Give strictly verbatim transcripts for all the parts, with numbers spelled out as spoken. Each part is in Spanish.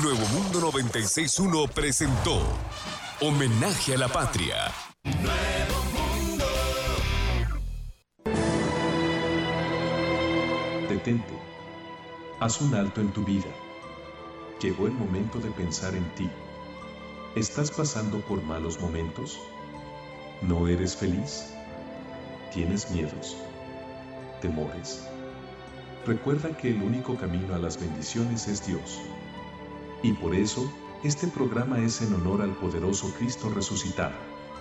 Nuevo Mundo noventa y seis punto uno presentó Homenaje a la Patria. Nuevo Mundo. Detente. Haz un alto en tu vida. Llegó el momento de pensar en ti. ¿Estás pasando por malos momentos? ¿No eres feliz? ¿Tienes miedos? ¿Temores? Recuerda que el único camino a las bendiciones es Dios. Y por eso, este programa es en honor al poderoso Cristo resucitado.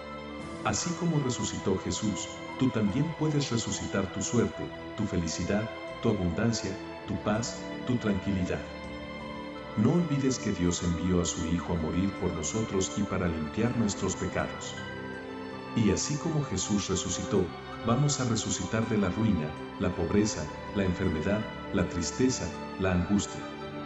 Así como resucitó Jesús, tú también puedes resucitar tu suerte, tu felicidad, tu abundancia, tu paz, tu tranquilidad. No olvides que Dios envió a su Hijo a morir por nosotros y para limpiar nuestros pecados. Y así como Jesús resucitó, vamos a resucitar de la ruina, la pobreza, la enfermedad, la tristeza, la angustia.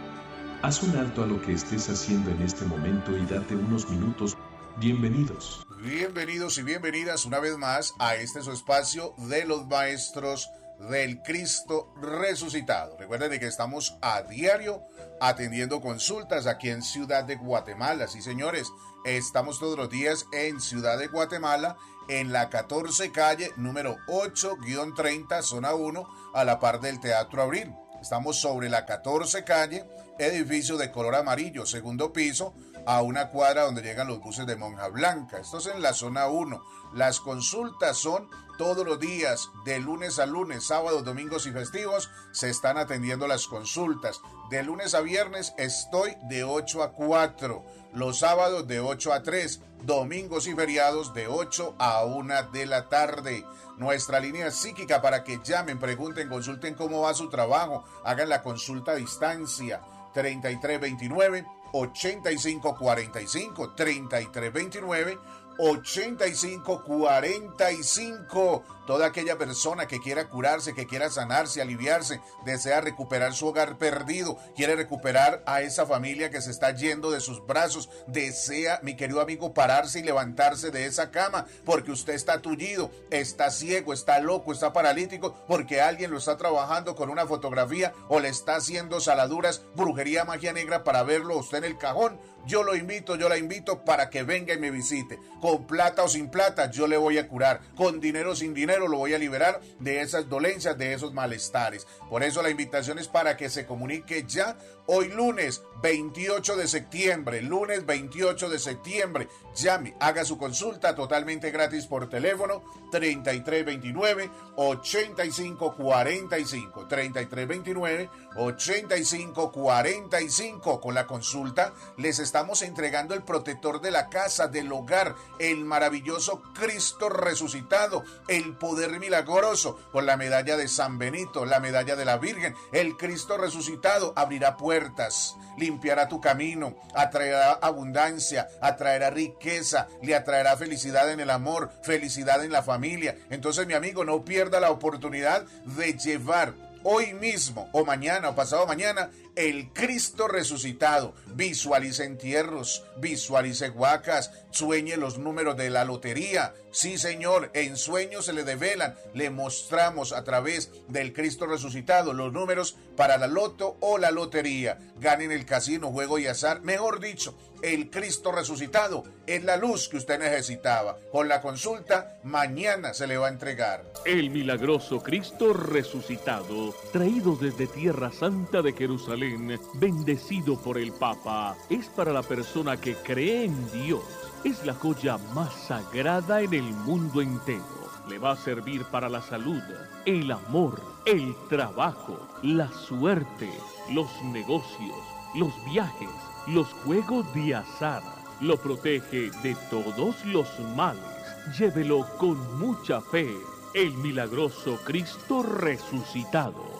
Haz un alto a lo que estés haciendo en este momento y date unos minutos. Bienvenidos. Bienvenidos y bienvenidas una vez más a este su espacio de los maestros del Cristo resucitado. Recuerden que estamos a diario atendiendo consultas aquí en Ciudad de Guatemala. Sí, señores, estamos todos los días en Ciudad de Guatemala, en la catorce calle, número ocho treinta, zona uno, a la par del Teatro Abril. Estamos sobre la catorce calle, edificio de color amarillo, segundo piso, a una cuadra donde llegan los buses de Monja Blanca. Esto es en la zona uno. Las consultas son todos los días, de lunes a lunes, sábados, domingos y festivos, se están atendiendo las consultas. De lunes a viernes estoy de ocho a cuatro, los sábados de ocho a tres, domingos y feriados de ocho a una de la tarde. Nuestra línea psíquica para que llamen, pregunten, consulten cómo va su trabajo, hagan la consulta a distancia. treinta y tres veintinueve, ochenta y cinco cuarenta y cinco, treinta y tres veintinueve, ochenta y cinco cuarenta y cinco. Toda aquella persona que quiera curarse, que quiera sanarse, aliviarse, desea recuperar su hogar perdido, quiere recuperar a esa familia que se está yendo de sus brazos, desea, mi querido amigo, pararse y levantarse de esa cama, porque usted está tullido, está ciego, está loco, está paralítico, porque alguien lo está trabajando con una fotografía o le está haciendo saladuras, brujería, magia negra para verlo usted en el cajón. Yo lo invito, yo la invito para que venga y me visite. Con plata o sin plata, yo le voy a curar. Con dinero o sin dinero, lo voy a liberar de esas dolencias, de esos malestares. Por eso la invitación es para que se comunique ya hoy lunes veintiocho de septiembre. Lunes veintiocho de septiembre. Llame, haga su consulta totalmente gratis por teléfono. treinta y tres veintinueve, ochenta y cinco cuarenta y cinco. treinta y tres veintinueve, ochenta y cinco cuarenta y cinco. Con la consulta les estamos entregando el protector de la casa, del hogar, el maravilloso Cristo resucitado, el poder milagroso, con la medalla de San Benito, la medalla de la Virgen. El Cristo resucitado abrirá puertas, limpiará tu camino, atraerá abundancia, atraerá riqueza, le atraerá felicidad en el amor, felicidad en la familia. Entonces, mi amigo, no pierda la oportunidad de llevar hoy mismo o mañana o pasado mañana el Cristo resucitado. Visualice entierros, visualice huacas, sueñe los números de la lotería. Sí, señor, en sueños se le develan, le mostramos a través del Cristo resucitado los números para la loto o la lotería. Gane en el casino, juego y azar. Mejor dicho, el Cristo resucitado es la luz que usted necesitaba. Con la consulta, mañana se le va a entregar. El milagroso Cristo resucitado, traído desde Tierra Santa de Jerusalén, bendecido por el Papa, es para la persona que cree en Dios. Es la joya más sagrada en el mundo entero. Le va a servir para la salud, el amor, el trabajo, la suerte, los negocios, los viajes, los juegos de azar. Lo protege de todos los males. Llévelo con mucha fe. El milagroso Cristo resucitado.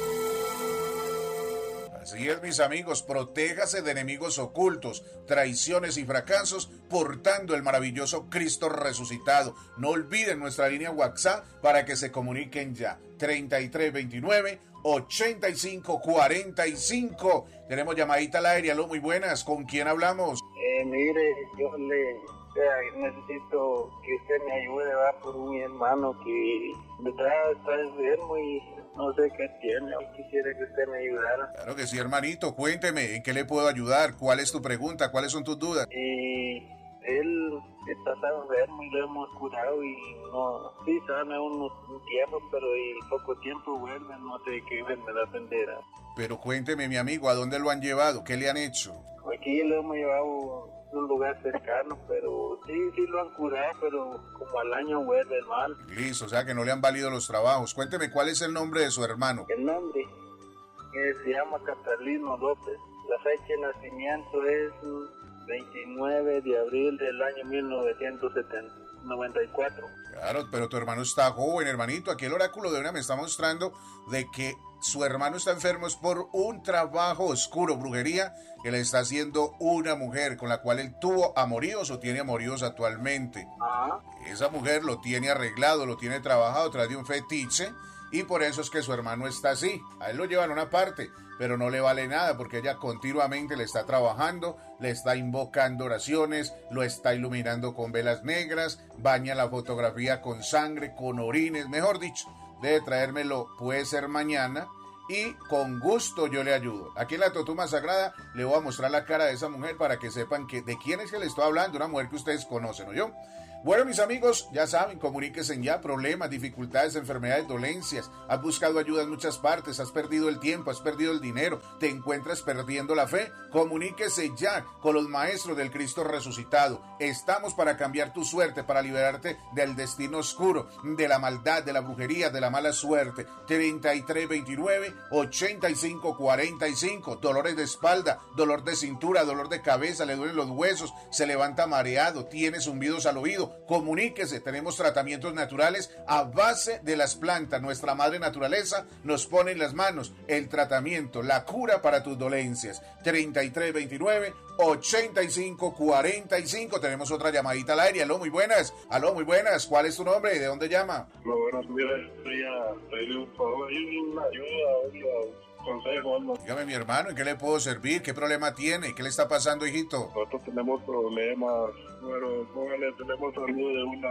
Así es, mis amigos, protéjase de enemigos ocultos, traiciones y fracasos, portando el maravilloso Cristo resucitado. No olviden nuestra línea WhatsApp para que se comuniquen ya. treinta y tres veintinueve, ochenta y cinco cuarenta y cinco. Tenemos llamadita al aire. Aló, muy buenas. ¿Con quién hablamos? Eh, mire, yo le, O sea, necesito que usted me ayude, va, por un hermano que está, está enfermo y no sé qué tiene. Quisiera que usted me ayudara. Claro que sí, hermanito. Cuénteme, ¿en qué le puedo ayudar? ¿Cuál es tu pregunta? ¿Cuáles son tus dudas? Y él está tan enfermo y lo hemos curado y no, sí, sana unos un tiempo, pero en poco tiempo vuelve, no sé qué enfermedad tendrá. Pero cuénteme, mi amigo, ¿a dónde lo han llevado? ¿Qué le han hecho? Aquí lo hemos llevado a un lugar cercano, pero sí, sí lo han curado, pero como al año vuelve mal. Listo, o sea que no le han valido los trabajos. Cuénteme, ¿cuál es el nombre de su hermano? El nombre que se llama Catalino López. La fecha de nacimiento es veintinueve de abril del año mil novecientos noventa y cuatro. Claro, pero tu hermano está joven, hermanito. Aquí el oráculo de una me está mostrando de que su hermano está enfermo es por un trabajo oscuro, brujería, que le está haciendo una mujer con la cual él tuvo amoríos o tiene amoríos actualmente. Ajá. Esa mujer lo tiene arreglado, lo tiene trabajado a través de un fetiche y por eso es que su hermano está así. A él lo llevan a una parte, pero no le vale nada porque ella continuamente le está trabajando, le está invocando oraciones, lo está iluminando con velas negras, baña la fotografía con sangre, con orines, mejor dicho. Debe traérmelo, puede ser mañana, y con gusto yo le ayudo. Aquí en la Totuma Sagrada le voy a mostrar la cara de esa mujer para que sepan que de quién es que le estoy hablando, una mujer que ustedes conocen, ¿no yo? Bueno, mis amigos, ya saben, comuníquense ya, problemas, dificultades, enfermedades, dolencias. Has buscado ayuda en muchas partes, has perdido el tiempo, has perdido el dinero, te encuentras perdiendo la fe. Comuníquese ya con los maestros del Cristo resucitado. Estamos para cambiar tu suerte, para liberarte del destino oscuro, de la maldad, de la brujería, de la mala suerte. treinta y tres veintinueve, ochenta y cinco cuarenta y cinco. Dolores de espalda, dolor de cintura, dolor de cabeza, le duelen los huesos, se levanta mareado, tiene zumbidos al oído. Comuníquese, tenemos tratamientos naturales a base de las plantas. Nuestra madre naturaleza nos pone en las manos el tratamiento, la cura para tus dolencias. treinta y tres veintinueve, ochenta y cinco cuarenta y cinco. Tenemos otra llamadita al aire. Aló, muy buenas. Aló, muy buenas. ¿Cuál es tu nombre y de dónde llama? Lo bueno, estoy a pedirle un favor, una ayuda, un consejo, algo. Dígame, mi hermano, ¿en qué le puedo servir? ¿Qué problema tiene? ¿Qué le está pasando, hijito? Nosotros tenemos problemas, bueno, póngale, tenemos salud de una,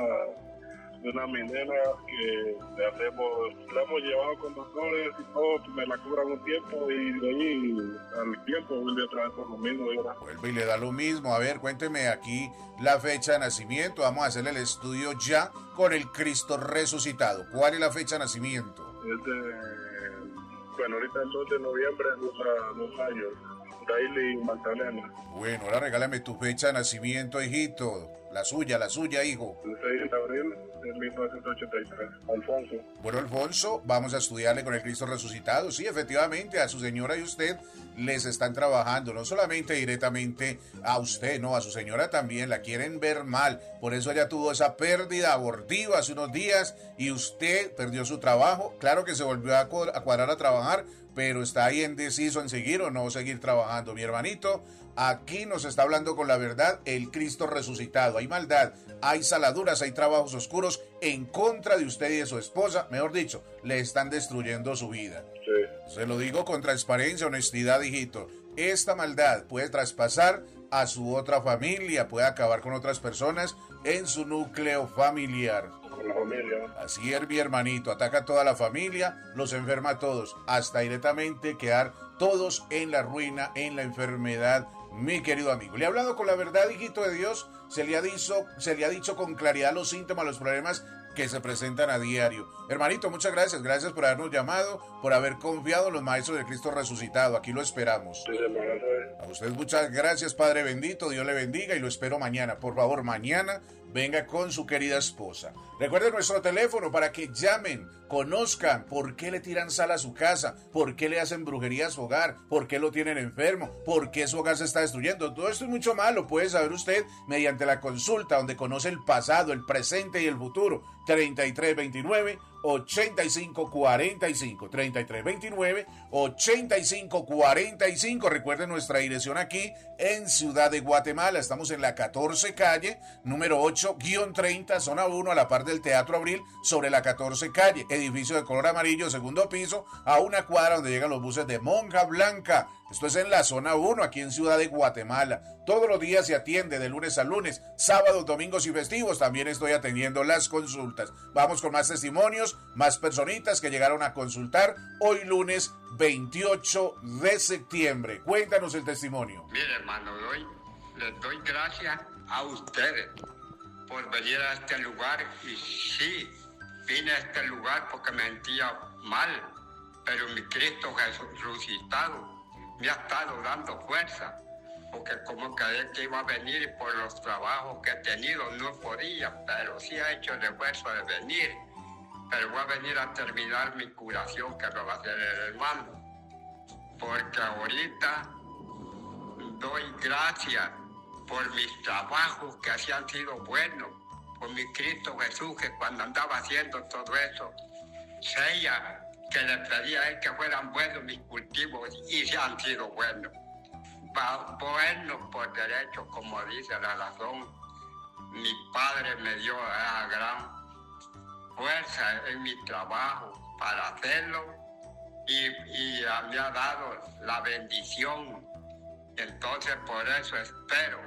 de una minera que le hacemos, la hemos llevado con doctores y todo, pues me la cubran un tiempo y de ahí al tiempo vuelve otra vez por lo mismo. ¿Verdad? Vuelve y le da lo mismo. A ver, cuénteme aquí la fecha de nacimiento. Vamos a hacerle el estudio ya con el Cristo resucitado. ¿Cuál es la fecha de nacimiento? Es de... Bueno, ahorita el dos de noviembre, dos, dos años. Daily Magdalena. Bueno, ahora regálame tu fecha de nacimiento, hijito. La suya, la suya, hijo. El seis de abril de mil novecientos ochenta y tres. Alfonso. Bueno, Alfonso, vamos a estudiarle con el Cristo resucitado. Sí, efectivamente, a su señora y usted les están trabajando, no solamente directamente a usted, no, a su señora también, la quieren ver mal. Por eso ella tuvo esa pérdida abortiva hace unos días y usted perdió su trabajo. Claro que se volvió a cuadrar a trabajar, pero está ahí indeciso en seguir o no seguir trabajando. Mi hermanito, aquí nos está hablando con la verdad el Cristo resucitado. Hay maldad, hay saladuras, hay trabajos oscuros en contra de usted y de su esposa. Mejor dicho, le están destruyendo su vida. Sí. Se lo digo con transparencia, honestidad, hijito. Esta maldad puede traspasar a su otra familia, puede acabar con otras personas en su núcleo familiar. Con la familia. Así es, mi hermanito, ataca a toda la familia, los enferma a todos, hasta directamente quedar todos en la ruina, en la enfermedad, mi querido amigo. Le he hablado con la verdad, hijito de Dios, se le ha dicho, se le ha dicho con claridad los síntomas, los problemas que se presentan a diario. Hermanito, muchas gracias, gracias por habernos llamado, por haber confiado en los maestros de Cristo resucitado, aquí lo esperamos. Sí, hermano. A usted muchas gracias, Padre bendito, Dios le bendiga y lo espero mañana. Por favor, mañana venga con su querida esposa. Recuerden nuestro teléfono para que llamen, conozcan por qué le tiran sal a su casa, por qué le hacen brujería a su hogar, por qué lo tienen enfermo, por qué su hogar se está destruyendo. Todo esto y mucho más lo puede saber usted mediante la consulta donde conoce el pasado, el presente y el futuro. treinta y tres veintinueve, ochenta y cinco cuarenta y cinco. treinta y tres veintinueve, ochenta y cinco cuarenta y cinco. Recuerden nuestra dirección aquí en Ciudad de Guatemala. Estamos en la catorce calle, número ocho guión treinta, zona uno, a la par del Teatro Abril, sobre la catorce calle. Edificio de color amarillo, segundo piso, a una cuadra donde llegan los buses de Monja Blanca. Esto es en la zona uno, aquí en Ciudad de Guatemala. Todos los días se atiende de lunes a lunes, sábados, domingos y festivos. También estoy atendiendo las consultas. Vamos con más testimonios, más personitas que llegaron a consultar hoy lunes veintiocho de septiembre. Cuéntanos el testimonio. Mire, hermano, doy, les doy gracias a ustedes por venir a este lugar. Y sí, vine a este lugar porque me sentía mal, pero mi Cristo Jesús resucitado me ha estado dando fuerza, porque como creí que iba a venir por los trabajos que he tenido, no podía, pero sí ha hecho el esfuerzo de venir. Pero voy a venir a terminar mi curación que me va a hacer el hermano, porque ahorita doy gracias por mis trabajos que así han sido buenos, por mi Cristo Jesús, que cuando andaba haciendo todo eso, sella que le pedía a él que fueran buenos mis cultivos, y se han sido buenos. Va, buenos por derecho, como dice la razón. Mi padre me dio esa gran fuerza en mi trabajo para hacerlo, y, y me ha dado la bendición. Entonces por eso espero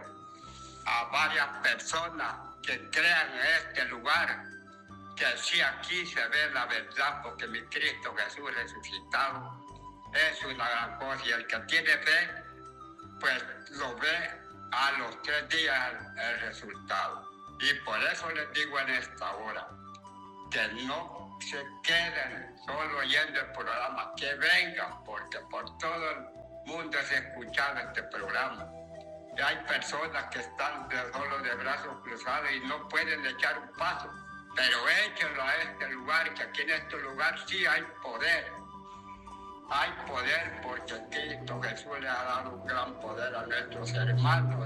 a varias personas que crean en este lugar, que sí aquí se ve la verdad, porque mi Cristo Jesús resucitado es una gran cosa, y el que tiene fe pues lo ve a los tres días el, el resultado. Y por eso les digo en esta hora que no se queden solo oyendo el programa, que vengan, porque por todo el mundo se ha escuchado este programa. Y hay personas que están de, solo de brazos cruzados y no pueden echar un paso, pero échenlo a este lugar, que aquí en este lugar sí hay poder. Hay poder porque Cristo Jesús le ha dado un gran poder a nuestros hermanos.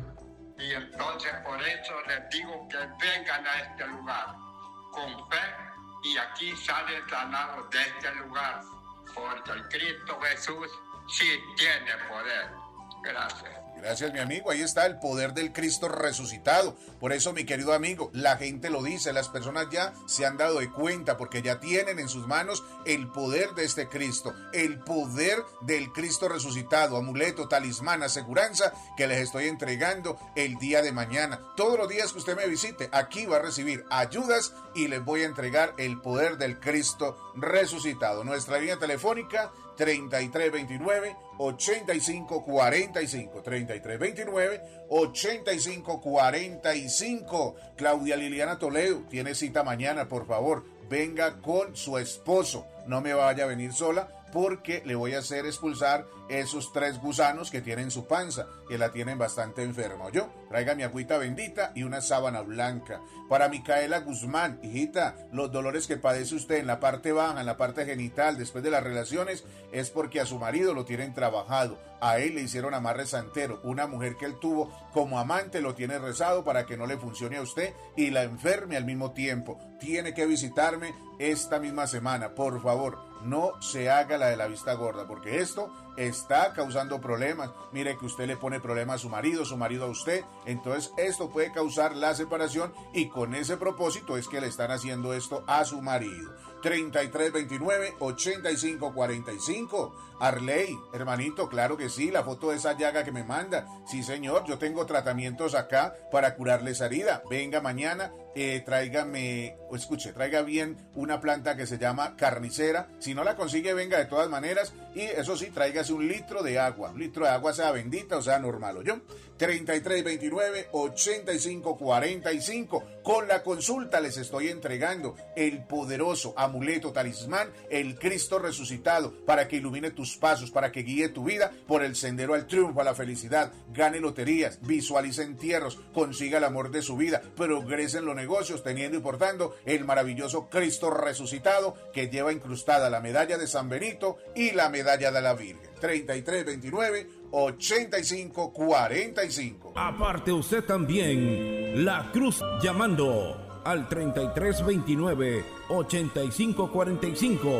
Y entonces por eso les digo que vengan a este lugar con fe, y aquí salen sanados de este lugar, porque el Cristo Jesús sí tiene poder. Gracias. Gracias, mi amigo. Ahí está el poder del Cristo resucitado. Por eso, mi querido amigo, la gente lo dice, las personas ya se han dado de cuenta, porque ya tienen en sus manos el poder de este Cristo, el poder del Cristo resucitado, amuleto, talismán, aseguranza que les estoy entregando el día de mañana. Todos los días que usted me visite, aquí va a recibir ayudas y les voy a entregar el poder del Cristo resucitado. Nuestra línea telefónica treinta y tres veintinueve, ochenta y cinco cuarenta y cinco, treinta y tres veintinueve, ochenta y cinco cuarenta y cinco. Claudia Liliana Toledo tiene cita mañana, por favor, venga con su esposo, no me vaya a venir sola, porque le voy a hacer expulsar esos tres gusanos que tienen su panza, que la tienen bastante enferma. Yo, traiga mi agüita bendita y una sábana blanca. Para Micaela Guzmán, hijita, los dolores que padece usted en la parte baja, en la parte genital, después de las relaciones, es porque a su marido lo tienen trabajado. A él le hicieron amarre santero. Una mujer que él tuvo como amante lo tiene rezado para que no le funcione a usted y la enferme al mismo tiempo. Tiene que visitarme esta misma semana, por favor. No se haga la de la vista gorda, porque esto está causando problemas. Mire que usted le pone problemas a su marido, su marido a usted. Entonces esto puede causar la separación, y con ese propósito es que le están haciendo esto a su marido. treinta y tres veintinueve, ochenta y cinco cuarenta y cinco. Arley, hermanito, claro que sí, la foto de esa llaga que me manda. Sí, señor, yo tengo tratamientos acá para curarle esa herida. Venga mañana, eh, tráigame, o escuche, traiga bien una planta que se llama carnicera. Si no la consigue, venga de todas maneras. Y eso sí, tráigase un litro de agua. Un litro de agua, sea bendita o sea normal, ¿o yo? treinta y tres veintinueve, ochenta y cinco cuarenta y cinco. Con la consulta les estoy entregando el poderoso amuleto talismán, el Cristo resucitado, para que ilumine tus pasos, para que guíe tu vida por el sendero al triunfo, a la felicidad. Gane loterías, visualice entierros, consiga el amor de su vida, progrese en los negocios, teniendo y portando el maravilloso Cristo resucitado, que lleva incrustada la medalla de San Benito y la medalla de la Virgen. treinta y tres veintinueve, ochenta y cinco cuarenta y cinco. Aparte usted también, la cruz llamando al treinta y tres veintinueve, ochenta y cinco cuarenta y cinco.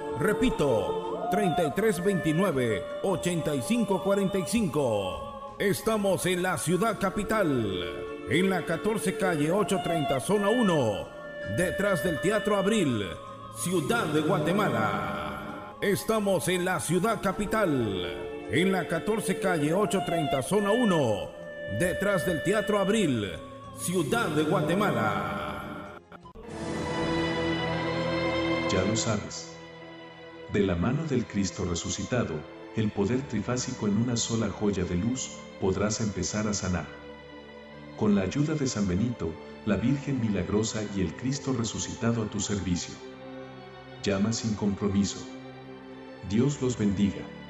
Repito, treinta y tres veintinueve, ochenta y cinco cuarenta y cinco. Estamos en la ciudad capital, en la catorce calle ochocientos treinta, zona uno, detrás del Teatro Abril, Ciudad de Guatemala. Estamos en la ciudad capital, en la catorce calle ochocientos treinta, zona uno, detrás del Teatro Abril, Ciudad de Guatemala. Ya lo sabes. De la mano del Cristo resucitado, el poder trifásico en una sola joya de luz, podrás empezar a sanar. Con la ayuda de San Benito, la Virgen Milagrosa y el Cristo resucitado a tu servicio. Llama sin compromiso. Dios los bendiga.